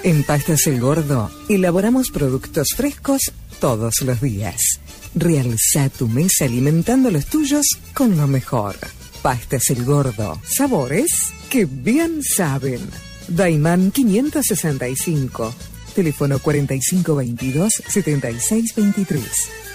En Pastas El Gordo elaboramos productos frescos todos los días. Realza tu mesa alimentando los tuyos con lo mejor. Pastas El Gordo, sabores que bien saben. Daimán 565, teléfono 4522-7623.